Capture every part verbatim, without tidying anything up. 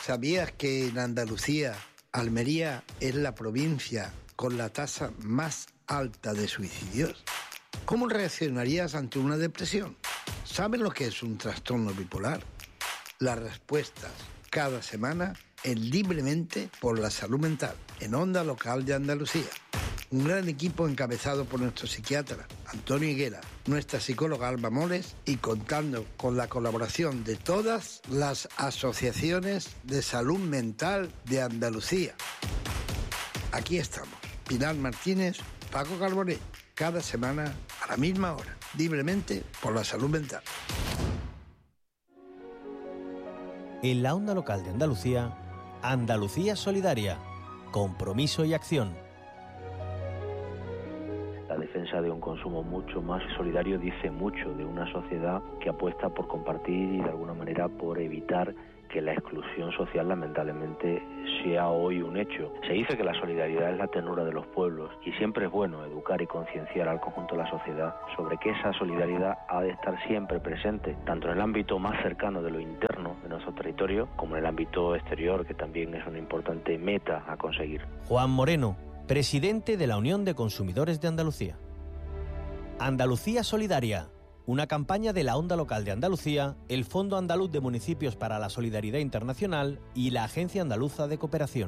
¿Sabías que en Andalucía, Almería es la provincia con la tasa más alta de suicidios? ¿Cómo reaccionarías ante una depresión? ¿Sabes lo que es un trastorno bipolar? Las respuestas cada semana en Libremente por la Salud Mental, en Onda Local de Andalucía. Un gran equipo encabezado por nuestro psiquiatra Antonio Higuera, nuestra psicóloga Alba Moles y contando con la colaboración de todas las asociaciones de salud mental de Andalucía. Aquí estamos, Pilar Martínez, Paco Carbonet, cada semana a la misma hora, Libremente por la Salud Mental. En la Onda Local de Andalucía, Andalucía Solidaria, compromiso y acción. La defensa de un consumo mucho más solidario dice mucho de una sociedad que apuesta por compartir y de alguna manera por evitar que la exclusión social lamentablemente sea hoy un hecho. Se dice que la solidaridad es la ternura de los pueblos y siempre es bueno educar y concienciar al conjunto de la sociedad sobre que esa solidaridad ha de estar siempre presente, tanto en el ámbito más cercano de lo interno de nuestro territorio como en el ámbito exterior, que también es una importante meta a conseguir. Juan Moreno, presidente de la Unión de Consumidores de Andalucía. Andalucía Solidaria, una campaña de la Onda Local de Andalucía, el Fondo Andaluz de Municipios para la Solidaridad Internacional y la Agencia Andaluza de Cooperación.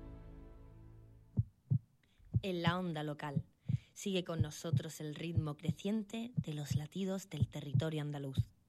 En la Onda Local, sigue con nosotros el ritmo creciente de los latidos del territorio andaluz.